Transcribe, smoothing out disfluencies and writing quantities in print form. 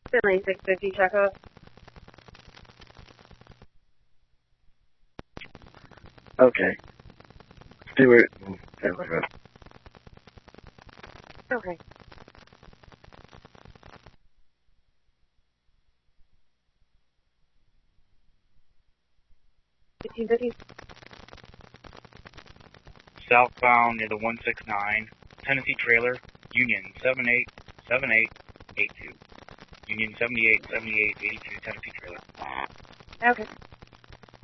Finley 650, check up. Okay. Stewart, Finley Road. Okay. Southbound near the 169, Tennessee trailer, Union 787882. Union 787882, Tennessee trailer. Okay.